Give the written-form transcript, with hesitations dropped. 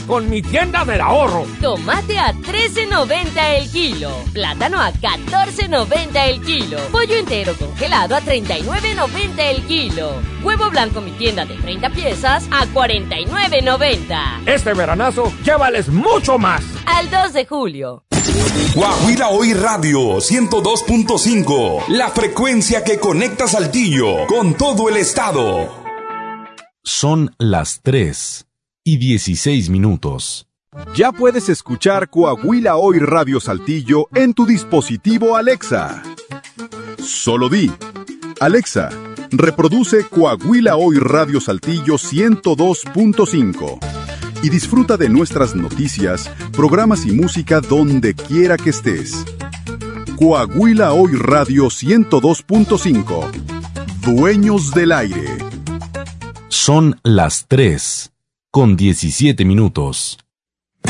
con mi tienda del ahorro. Tomate a $13.90 el kilo. Plátano a $14.90 el kilo. Pollo entero congelado a $39.90 el kilo. Huevo blanco mi tienda de 30 piezas a $49.90. Este veranazo, llévales mucho más. Al 2 de julio. Coahuila Hoy Radio 102.5. La frecuencia que conecta Saltillo con todo el estado. Son las 3:16. Ya puedes escuchar Coahuila Hoy Radio Saltillo en tu dispositivo Alexa. Solo di: Alexa, reproduce Coahuila Hoy Radio Saltillo 102.5 y disfruta de nuestras noticias, programas y música donde quiera que estés. Coahuila Hoy Radio 102.5. Dueños del aire. Son las 3:17.